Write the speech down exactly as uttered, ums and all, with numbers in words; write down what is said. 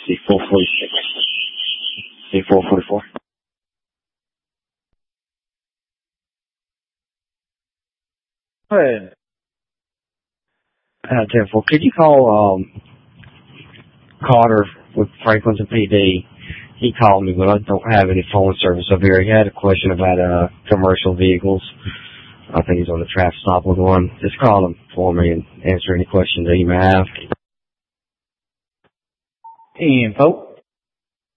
C four forty-six. C four forty-four. Go ahead. Uh, ten four. Could you call um, Carter with Franklinton P D? He called me, but I don't have any phone service over here. He had a question about uh, commercial vehicles. I think he's on the traffic stop with one. Just call him for me and answer any questions that he may have. Info.